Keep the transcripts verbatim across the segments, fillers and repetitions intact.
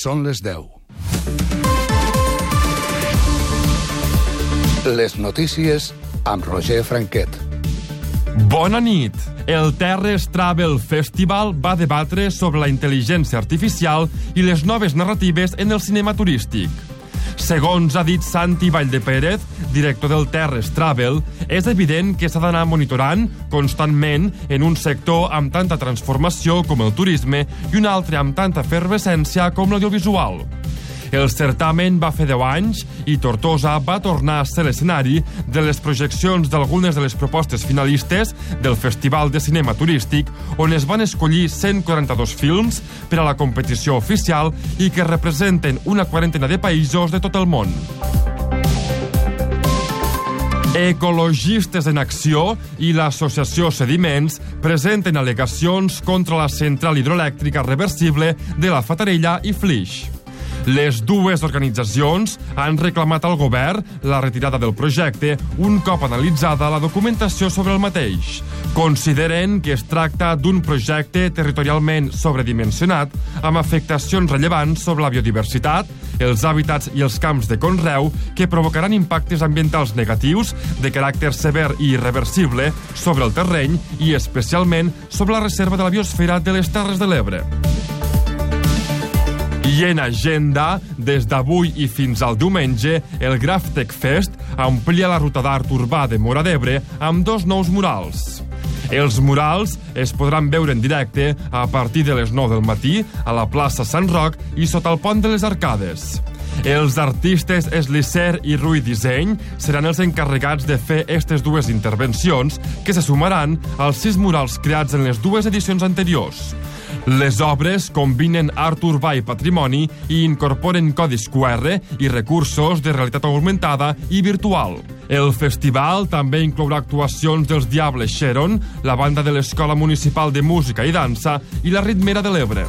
Són les deu. Les notícies amb Roger Franquet. Bona nit. El Terres Travel Festival va debatre sobre la intel·ligència artificial i les noves narratives en el cinema turístic. Segons ha dit Santi Valldepérez, director del Terres Travel, és evident que s'ha d'anar monitorant constantment en un sector amb tanta transformació com el turisme i un altre amb tanta efervescència com l'audiovisual. El certamen va fer deu anys i Tortosa va tornar a ser l'escenari de les projeccions d'algunes de les propostes finalistes del Festival de Cinema Turístic, on es van escollir cent quaranta-dos films per a la competició oficial i que representen una quarantena de països de tot el món. Ecologistes en Acció i l'associació Sediments presenten al·legacions contra la central hidroelèctrica reversible de la Fatarella i Flix. Les dues organitzacions han reclamat al govern la retirada del projecte un cop analitzada la documentació sobre el mateix. Consideren que es tracta d'un projecte territorialment sobredimensionat amb afectacions rellevants sobre la biodiversitat, els hàbitats i els camps de conreu que provocaran impactes ambientals negatius de caràcter sever i irreversible sobre el terreny i especialment sobre la reserva de la biosfera de les Terres de l'Ebre. I en agenda, des d'avui i fins al diumenge, el Graftec Fest amplia la ruta d'art urbà de Móra d'Ebre amb dos nous murals. Els murals es podran veure en directe a partir de les nou del matí a la plaça Sant Roc i sota el pont de les Arcades. Els artistes Eslicer i Rui Disseny seran els encarregats de fer aquestes dues intervencions que se sumaran als sis murals creats en les dues edicions anteriors. Les obres combinen art urbà i patrimoni i incorporen codis Q R i recursos de realitat augmentada i virtual. El festival també inclourà actuacions dels Diables Xeron, la banda de l'Escola Municipal de Música i Dansa i la Ritmera de l'Ebre.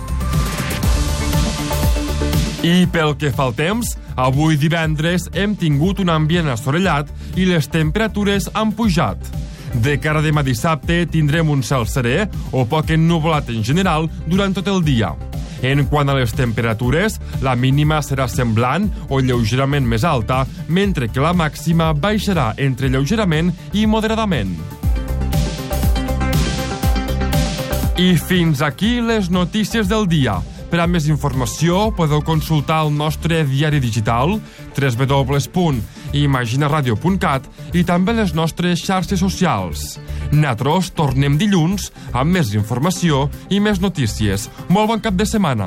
I pel que fa al temps, avui divendres hem tingut un ambient assolellat i les temperatures han pujat. De cara a demà dissabte tindrem un cel serè o poc ennuvolat en general durant tot el dia. En quant a les temperatures, la mínima serà semblant o lleugerament més alta, mentre que la màxima baixarà entre lleugerament i moderadament. I fins aquí les notícies del dia. Per a més informació podeu consultar el nostre diari digital w w w punt imaginaradio punt cat i també les nostres xarxes socials. Nosaltres tornem dilluns amb més informació i més notícies. Molt bon cap de setmana.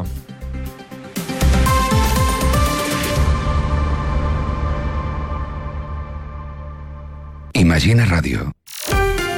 Imagina Ràdio.